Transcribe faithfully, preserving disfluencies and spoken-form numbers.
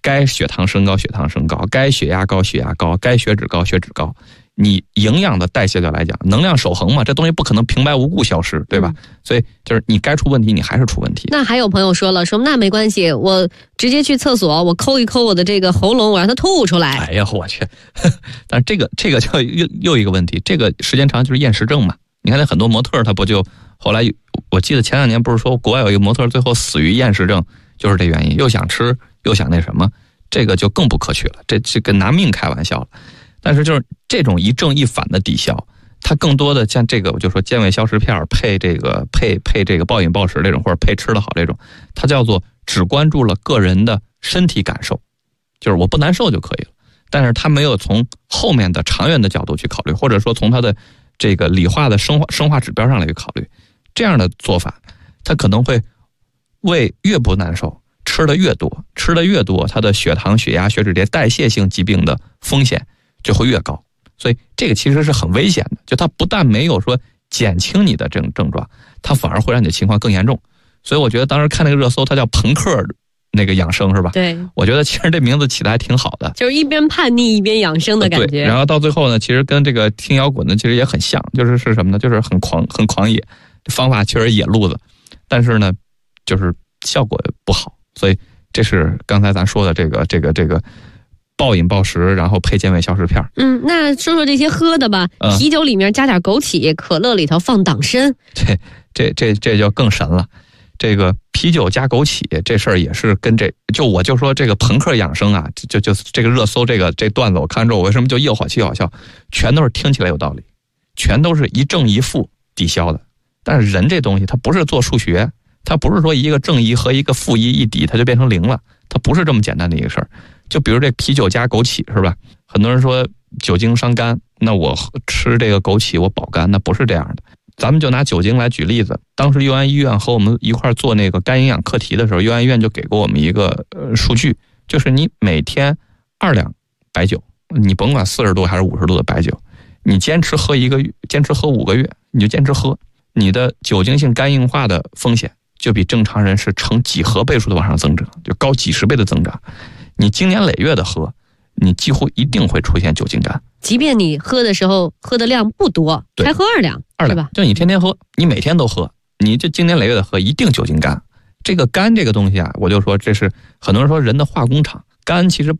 该血糖升高血糖升高，该血压高血压高，该血脂高血脂高。你营养的代谢掉来讲，能量守恒嘛，这东西不可能平白无故消失，对吧？嗯、所以就是你该出问题，你还是出问题。 那还有朋友说了，说那没关系，我直接去厕所，我抠一抠我的这个喉咙，我让它吐出来。 哎呀，我去！但是这个这个就又又一个问题，这个时间长就是厌食症嘛。你看那很多模特他不就后来，我记得前两年不是说国外有一个模特最后死于厌食症，就是这原因，又想吃又想那什么，这个就更不可取了，这这跟拿命开玩笑了。但是就是这种一正一反的抵消，它更多的像这个，我就说健胃消食片配这个配配这个暴饮暴食这种，或者配吃得好这种，它叫做只关注了个人的身体感受，就是我不难受就可以了。但是它没有从后面的长远的角度去考虑，或者说从它的这个理化的生化生化指标上来去考虑，这样的做法，它可能会胃越不难受，吃的越多，吃的越多，它的血糖、血压、血脂这些代谢性疾病的风险就会越高，所以这个其实是很危险的。就它不但没有说减轻你的这种症状，它反而会让你的情况更严重。所以我觉得当时看那个热搜，它叫朋克那个养生是吧？ 对， 我觉得其实这名字起得还挺好的， 就是一边叛逆一边养生的感觉。 对，然后到最后呢，其实跟这个听摇滚的其实也很像，就是是什么呢？就是很狂很狂野，方法确实野路子，但是呢，就是效果不好。所以这是刚才咱说的这个这个这个。暴饮暴食，然后配健胃消食片。 嗯，那说说这些喝的吧。嗯、啤酒里面加点枸杞，可乐里头放党参。 对，这这这就更神了。这个啤酒加枸杞这事儿也是跟这，就我就说这个朋克养生啊，就就这个热搜这个这段子，我看之后我为什么就又好气又好笑，全都是听起来有道理，全都是一正一负抵消的。但是人这东西它不是做数学，它不是说一个正一和一个负一一抵它就变成零了，它不是这么简单的一个事儿。就比如这啤酒加枸杞是吧？很多人说酒精伤肝，那我吃这个枸杞我保肝，那不是这样的。咱们就拿酒精来举例子，当时佑安医院和我们一块做那个肝营养课题的时候，佑安医院就给过我们一个呃数据，就是你每天二两白酒，你甭管四十度还是五十度的白酒，你坚持喝一个月，坚持喝五个月，你就坚持喝，你的酒精性肝硬化的风险就比正常人是成几何倍数的往上增长，就高几十倍的增长。你经年累月的喝，你几乎一定会出现酒精肝。 即便你喝的时候喝的量不多，才喝二两， 二两，就你天天喝，你每天都喝，你就经年累月的喝，一定酒精肝。这个肝这个东西啊，我就说这是很多人说人的化工厂，肝其实